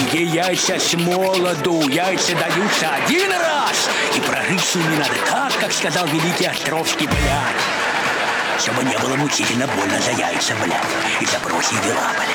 Где яйца с молоду, яйца даются один раз, и прожить не надо так, как сказал великий Островский, блядь. Чтобы не было мучительно больно за яйца, блядь, и за прочие дела, блядь.